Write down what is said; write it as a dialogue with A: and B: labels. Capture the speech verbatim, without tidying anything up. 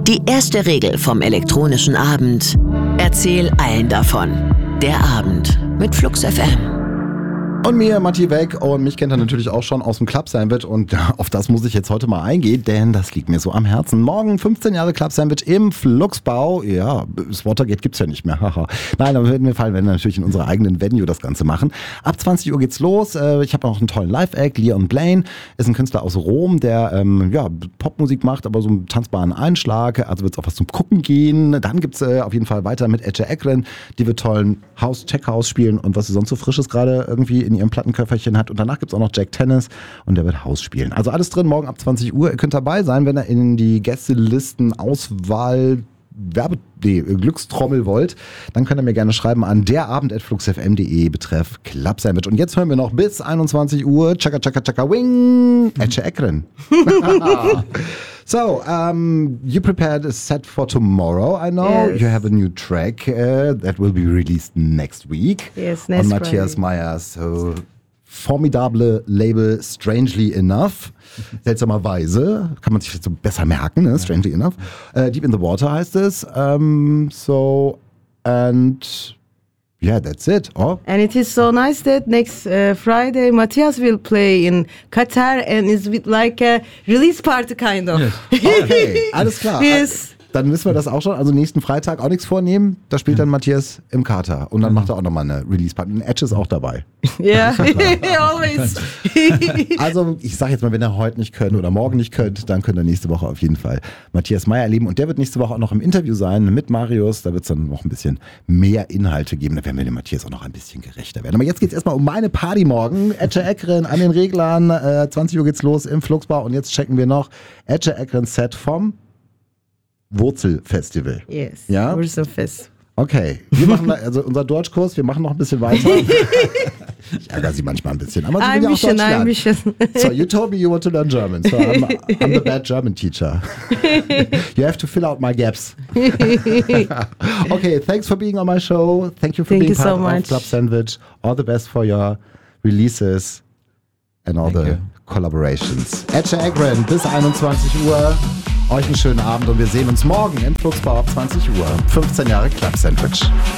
A: Die erste Regel vom elektronischen Abend: Erzähl allen davon. Der Abend mit Flux F M.
B: Und mir, Matti Weg, und mich kennt er natürlich auch schon aus dem Club Sandwich und auf das muss ich jetzt heute mal eingehen, denn das liegt mir so am Herzen. Morgen fünfzehn Jahre Club Sandwich im Fluxbau. Ja, das Watergate gibt's ja nicht mehr, haha. Nein, aber würden wir fallen, wenn wir natürlich in unserer eigenen Venue das Ganze machen. Ab zwanzig Uhr geht's los. Ich habe noch einen tollen Live-Act. Leon Blaine ist ein Künstler aus Rom, der ähm, ja, Popmusik macht, aber so einen tanzbaren Einschlag. Also wird's auch was zum Gucken gehen. Dann gibt's äh, auf jeden Fall weiter mit Ece Ekren, die wird tollen House, Tech House spielen und was sie sonst so Frisches gerade irgendwie in ihrem Plattenköfferchen hat. Und danach gibt es auch noch Jack Tennis und der wird Haus spielen. Also alles drin, morgen ab zwanzig Uhr. Ihr könnt dabei sein, wenn ihr in die Gästelisten Auswahl Werbe nee, Glückstrommel wollt, dann könnt ihr mir gerne schreiben an derabend at fluxfm punkt de betreff Club Sandwich. Und jetzt hören wir noch bis einundzwanzig Uhr Chaka Chaka Chaka Wing Ece Ekren. So, um, you prepared a set for tomorrow, I know.
C: Yes.
B: You have a new track uh, that will be released next week.
C: Yes,
B: on
C: next
B: Matthias
C: Friday.
B: Meyers so formidable Label Strangely Enough. Seltsamerweise, kann man sich jetzt so besser merken, ne? Strangely Enough. Uh, Deep in the Water heißt es. Um, so, and yeah, that's it. Oh.
C: And it is so nice that next uh, Friday Matthias will play in Qatar and it's with like a release party kind of.
B: Okay, alles klar.
C: Yes.
B: Dann wissen wir das auch schon. Also nächsten Freitag auch nichts vornehmen. Da spielt dann Matthias im Kater. Und dann macht er auch nochmal eine Release-Party. Und Edge ist auch dabei.
C: Yeah, always.
B: Also ich sage jetzt mal, wenn ihr heute nicht könnt oder morgen nicht könnt, dann könnt ihr nächste Woche auf jeden Fall Matthias Meyer erleben. Und der wird nächste Woche auch noch im Interview sein mit Marius. Da wird es dann noch ein bisschen mehr Inhalte geben. Da werden wir dem Matthias auch noch ein bisschen gerechter werden. Aber jetzt geht es erstmal um meine Party morgen. Ece Ekren an den Reglern. Äh, zwanzig Uhr geht's los im Fluxbar. Und jetzt checken wir noch Ece Ekren Set vom Wurzelfestival.
C: Yes,
B: Ja?
C: Wurzelfest.
B: Okay, wir machen da, also unser Deutschkurs, wir machen noch ein bisschen weiter. Ich ärgere sie manchmal ein bisschen, aber sie
C: Ein
B: will ja auch
C: bisschen,
B: Deutsch
C: ein
B: lernen.
C: bisschen.
B: So, you told me you want to learn German, so I'm, I'm the bad German teacher. You have to fill out my gaps. Okay, thanks for being on my show. Thank you for
C: Thank
B: being
C: you
B: part
C: so
B: of
C: much.
B: Club Sandwich. All the best for your releases and all
D: Thank
B: the
D: you.
B: collaborations. Ece Ekren bis einundzwanzig Uhr. Euch einen schönen Abend und wir sehen uns morgen im Fluxbau ab zwanzig Uhr. fünfzehn Jahre Club Sandwich.